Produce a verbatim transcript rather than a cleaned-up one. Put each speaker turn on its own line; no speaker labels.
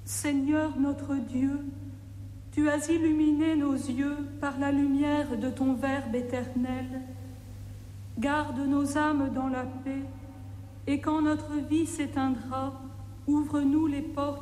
Seigneur notre Dieu, tu as illuminé nos yeux par la lumière de ton Verbe éternel. Garde nos âmes dans la paix, et quand notre vie s'éteindra, ouvre-nous les portes